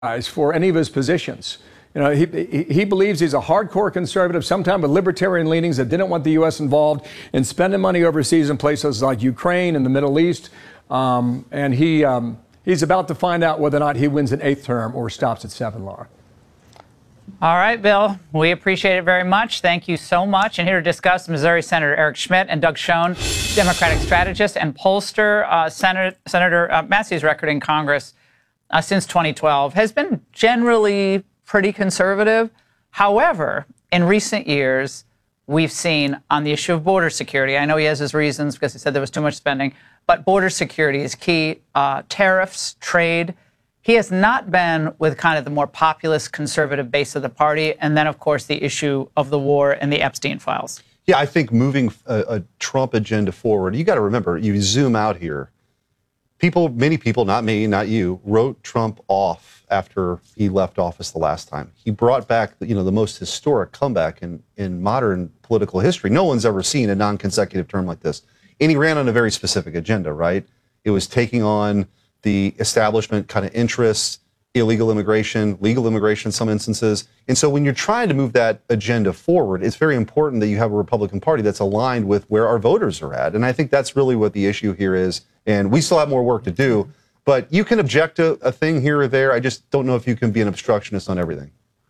for any of his positions. You know, he believes he's a hardcore conservative, sometimes with libertarian leanings, that didn't want the U.S. involved in spending money overseas in places like Ukraine and the Middle East. And he's about to find out whether or not he wins an 8th term or stops at 7, Laura. All right, Bill, we appreciate it very much. Thank you so much. And here to discuss, Missouri Senator Eric Schmitt and Doug Schoen, Democratic strategist and pollster. Senator Massey's record in Congress since 2012 has been generally pretty conservative. However, in recent years, we've seen on the issue of border security, I know he has his reasons because he said there was too much spending, but border security is key. Tariffs, trade. He has not been with kind of the more populist conservative base of the party. And then, of course, the issue of the war and the Epstein files. Yeah, I think moving a Trump agenda forward, you got to remember, you zoom out here. Many people, not me, not you, wrote Trump off after he left office the last time. He brought back, the most historic comeback in modern political history. No one's ever seen a non-consecutive term like this. And he ran on a very specific agenda, right? It was taking on the establishment kind of interests, illegal immigration, legal immigration in some instances. And so when you're trying to move that agenda forward, it's very important that you have a Republican Party that's aligned with where our voters are at. And I think that's really what the issue here is. And we still have more work to do. But you can object to a thing here or there. I just don't know if you can be an obstructionist on everything.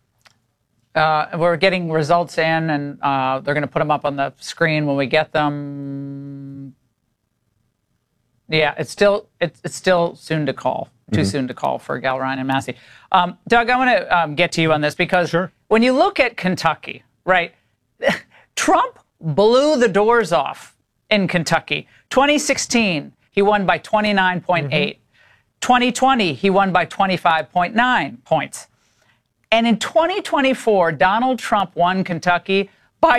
We're getting results in, and they're going to put them up on the screen when we get them. Yeah, it's still soon to call. Too soon to call for Gal Ryan and Massey. Doug, I want to get to you on this because when you look at Kentucky, right, Trump blew the doors off in Kentucky. 2016, he won by 29.8. 2020, he won by 25.9 points. And in 2024, Donald Trump won Kentucky by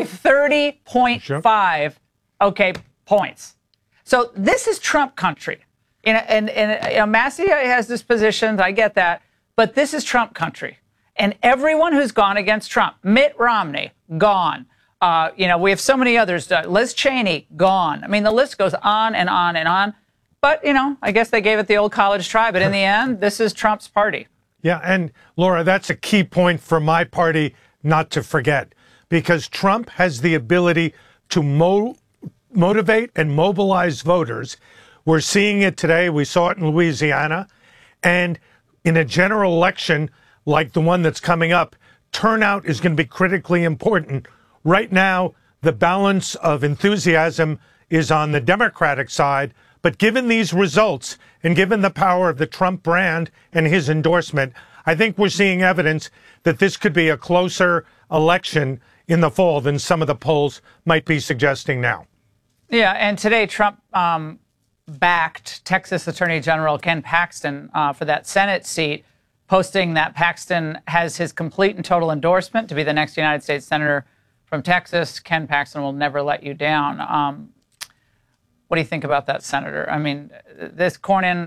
30.5 points. So this is Trump country. And Massey has his positions, I get that, but this is Trump country. And everyone who's gone against Trump, Mitt Romney, gone. We have so many others. Liz Cheney, gone. I mean, the list goes on and on and on. But, I guess they gave it the old college try. But in the end, this is Trump's party. Yeah, and Laura, that's a key point for my party not to forget, because Trump has the ability to motivate and mobilize voters. We're seeing it today. We saw it in Louisiana. And in a general election like the one that's coming up, turnout is going to be critically important. Right now, the balance of enthusiasm is on the Democratic side. But given these results and given the power of the Trump brand and his endorsement, I think we're seeing evidence that this could be a closer election in the fall than some of the polls might be suggesting now. Yeah, and today Trump backed Texas Attorney General Ken Paxton for that Senate seat, posting that Paxton has his complete and total endorsement to be the next United States Senator from Texas. Ken Paxton will never let you down. What do you think about that, Senator? I mean, this Cornyn,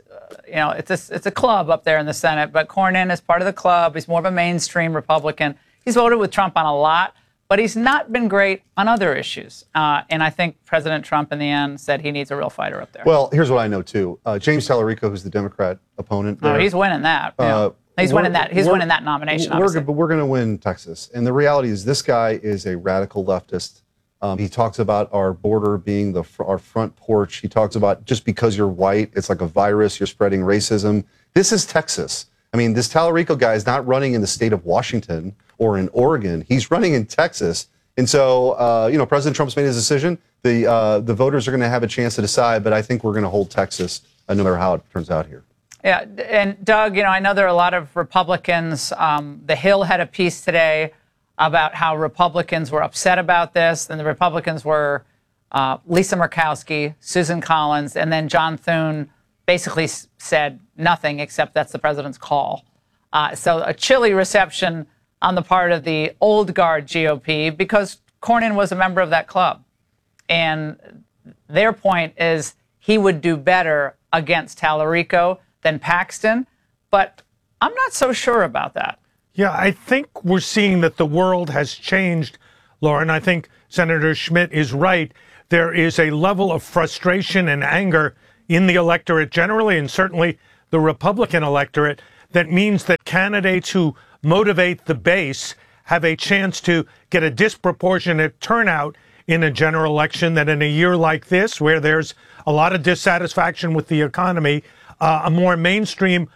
it's a club up there in the Senate, but Cornyn is part of the club. He's more of a mainstream Republican. He's voted with Trump on a lot, but he's not been great on other issues. And I think President Trump, in the end, said he needs a real fighter up there. Well, here's what I know, too. James Tallarico, who's the Democrat opponent there, he's winning that. He's winning that. He's winning that nomination, but we're going to win Texas. And the reality is this guy is a radical leftist. He talks about our border being our front porch. He talks about just because you're white, it's like a virus, you're spreading racism. This is Texas. I mean, this Tallarico guy is not running in the state of Washington or in Oregon. He's running in Texas. And so, President Trump's made his decision. The voters are going to have a chance to decide, but I think we're going to hold Texas no matter how it turns out here. Yeah, and Doug, I know there are a lot of Republicans. The Hill had a piece today about how Republicans were upset about this, and the Republicans were Lisa Murkowski, Susan Collins, and then John Thune basically said nothing except that's the president's call. So a chilly reception on the part of the old guard GOP because Cornyn was a member of that club. And their point is he would do better against Tallarico than Paxton, but I'm not so sure about that. Yeah, I think we're seeing that the world has changed, Lauren. I think Senator Schmitt is right. There is a level of frustration and anger in the electorate generally, and certainly the Republican electorate, that means that candidates who motivate the base have a chance to get a disproportionate turnout in a general election, that in a year like this, where there's a lot of dissatisfaction with the economy, a more mainstream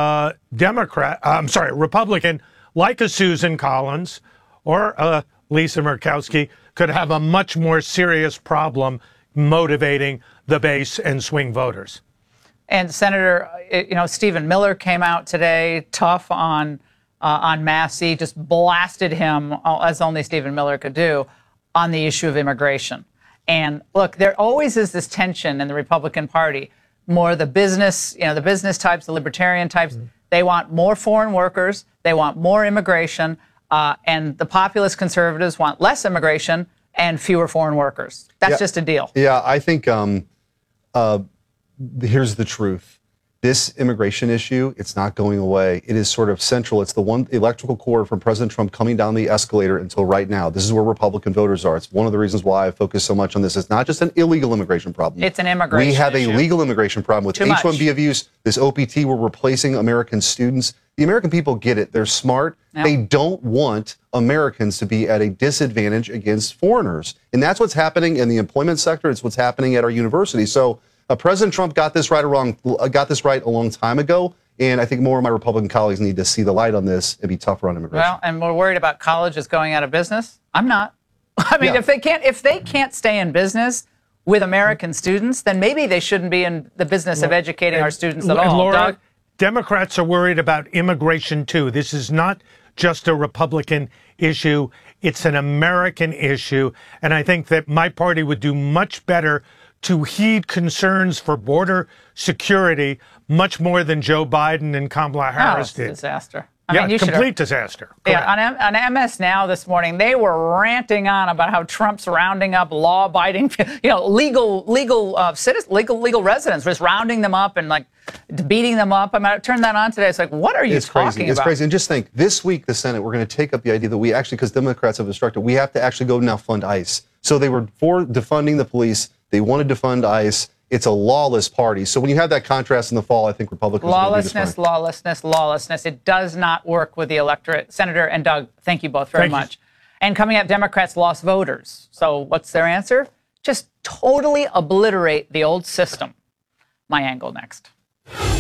Republican like a Susan Collins or a Lisa Murkowski could have a much more serious problem motivating the base and swing voters. And Senator, Stephen Miller came out today, tough on Massey, just blasted him, as only Stephen Miller could do, on the issue of immigration. And look, there always is this tension in the Republican Party. More the business types, the libertarian types, they want more foreign workers, they want more immigration, and the populist conservatives want less immigration and fewer foreign workers. That's just a deal. Yeah, I think here's the truth. This immigration issue, it's not going away. It is sort of central. It's the one electrical cord from President Trump coming down the escalator until right now. This is where Republican voters are. It's one of the reasons why I focus so much on this. It's not just an illegal immigration problem. It's an immigration We have issue. a legal immigration problem with H-1B abuse, this OPT, we're replacing American students. The American people get it. They're smart. Yep. They don't want Americans to be at a disadvantage against foreigners. And that's what's happening in the employment sector. It's what's happening at our universities. So President Trump got this right a long time ago, and I think more of my Republican colleagues need to see the light on this and be tougher on immigration. Well, and we're worried about colleges going out of business. I'm not. I mean, if they can't stay in business with American students, then maybe they shouldn't be in the business of educating our students at all. Laura, Doug? Democrats are worried about immigration too. This is not just a Republican issue. It's an American issue. And I think that my party would do much better to heed concerns for border security much more than Joe Biden and Kamala Harris did. It's a disaster. Complete disaster. Yeah, on MS Now this morning, they were ranting on about how Trump's rounding up law-abiding, legal residents, just rounding them up and like beating them up. I mean, I turned that on today. It's like, what are you talking about? It's crazy. And just think, this week, the Senate, we're going to take up the idea that we actually, because Democrats have instructed, we have to actually go now fund ICE. So they were for defunding the police. They wanted to fund ICE. It's a lawless party. So when you have that contrast in the fall, I think Republicans lawlessness. It does not work with the electorate. Senator and Doug, thank you both very much. And coming up, Democrats lost voters. So what's their answer? Just totally obliterate the old system. My angle next.